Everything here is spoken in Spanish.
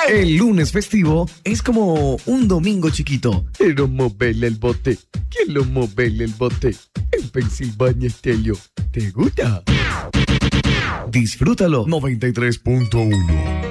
El lunes festivo es como un domingo chiquito. Quiero moverle el bote. Quiero moverle el bote. En Pensilvania Estéreo. ¿Te gusta? Disfrútalo. 93.1